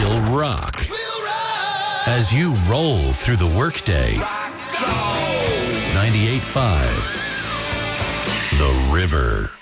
will rock as you roll through the workday. 98.5 The River.